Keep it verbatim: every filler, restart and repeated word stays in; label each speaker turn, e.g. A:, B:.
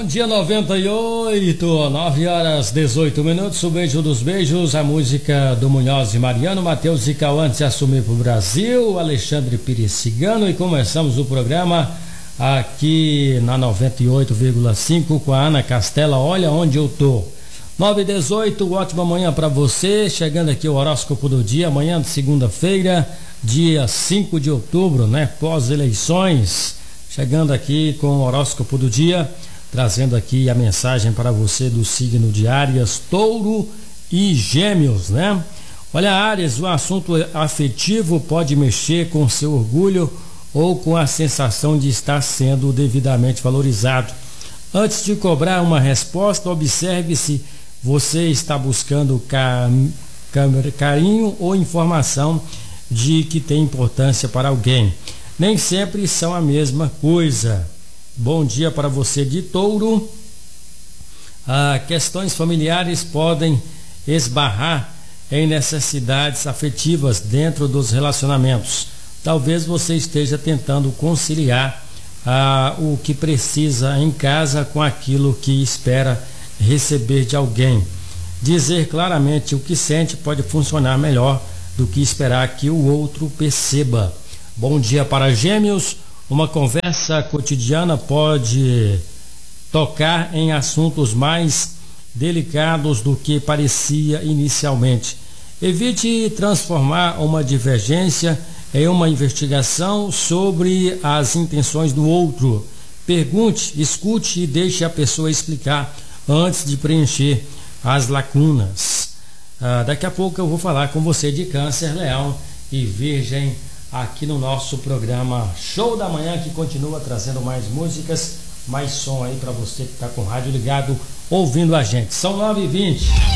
A: Bom dia, noventa e oito, nove horas dezoito minutos. O beijo dos beijos, a música do Munhoz e Mariano, Matheus e Cauã antes de assumir para o Brasil, Alexandre Pires Cigano, e começamos o programa aqui na noventa e oito vírgula cinco com a Ana Castela. Olha onde eu tô. nove e dezoito, ótima manhã para você. Chegando aqui o horóscopo do dia, amanhã de segunda-feira, dia cinco de outubro, né? Pós-eleições. Chegando aqui com o horóscopo do dia, trazendo aqui a mensagem para você do signo de Áries, Touro e Gêmeos, né? Olha, Áries, o assunto afetivo pode mexer com seu orgulho ou com a sensação de estar sendo devidamente valorizado. Antes de cobrar uma resposta, observe se você está buscando carinho ou informação de que tem importância para alguém. Nem sempre são a mesma coisa. Bom dia para você de Touro. Ah, questões familiares podem esbarrar em necessidades afetivas dentro dos relacionamentos. Talvez você esteja tentando conciliar ah, o que precisa em casa com aquilo que espera receber de alguém. Dizer claramente o que sente pode funcionar melhor do que esperar que o outro perceba. Bom dia para Gêmeos. Uma conversa cotidiana pode tocar em assuntos mais delicados do que parecia inicialmente. Evite transformar uma divergência em uma investigação sobre as intenções do outro. Pergunte, escute e deixe a pessoa explicar antes de preencher as lacunas. Ah, daqui a pouco eu vou falar com você de Câncer, Leão e Virgem aqui no nosso programa Show da Manhã, que continua trazendo mais músicas, mais som aí para você que está com o rádio ligado ouvindo a gente. São nove e vinte.